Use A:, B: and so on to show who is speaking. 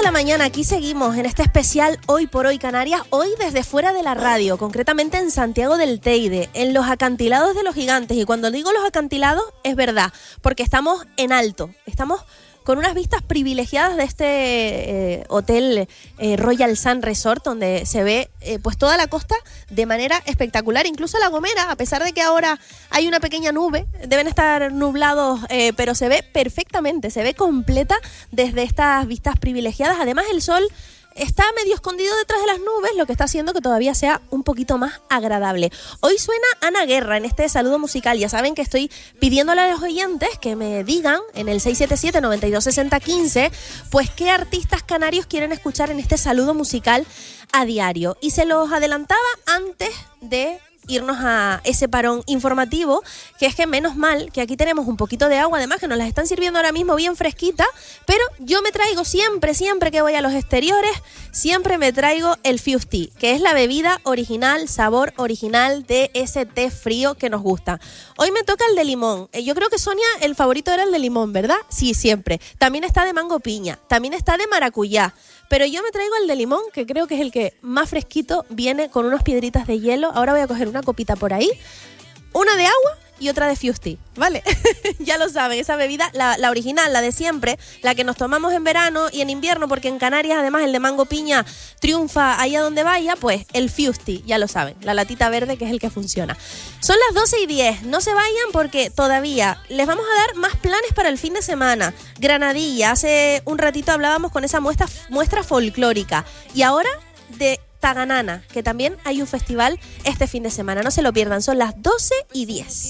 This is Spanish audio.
A: de la mañana, aquí seguimos en este especial Hoy por Hoy Canarias, hoy desde fuera de la radio, concretamente en Santiago del Teide, en los acantilados de los Gigantes. Y cuando digo los acantilados es verdad, porque estamos en alto, estamos con unas vistas privilegiadas de este hotel Royal Sun Resort, donde se ve pues toda la costa de manera espectacular, incluso La Gomera, a pesar de que ahora hay una pequeña nube, deben estar nublados, pero se ve perfectamente, se ve completa desde estas vistas privilegiadas. Además, el sol está medio escondido detrás de las nubes, lo que está haciendo que todavía sea un poquito más agradable. Hoy suena Ana Guerra en este saludo musical. Ya saben que estoy pidiéndole a los oyentes que me digan en el 677-926015 pues qué artistas canarios quieren escuchar en este saludo musical a diario. Y se los adelantaba antes de irnos a ese parón informativo, que es que menos mal que aquí tenemos un poquito de agua, además que nos las están sirviendo ahora mismo bien fresquita, pero yo me traigo siempre que voy a los exteriores, siempre me traigo el Fuse Tea, que es la bebida original, sabor original de ese té frío que nos gusta. Hoy me toca el de limón. Yo creo que Sonia, el favorito era el de limón, ¿verdad? Sí, siempre. También está de mango piña, también está de maracuyá. Pero yo me traigo el de limón, que creo que es el que más fresquito, viene con unas piedritas de hielo. Ahora voy a coger una copita por ahí, una de agua y otra de Fuse Tea, ¿vale? Ya lo saben, esa bebida, la original, la de siempre, la que nos tomamos en verano y en invierno, porque en Canarias además el de mango piña triunfa allá donde vaya, pues el Fuse Tea, ya lo saben, la latita verde que es el que funciona. Son las 12:10, no se vayan porque todavía les vamos a dar más planes para el fin de semana. Granadilla, hace un ratito hablábamos con esa muestra folclórica y ahora de Taganana, que también hay un festival este fin de semana. No se lo pierdan, son las 12:10.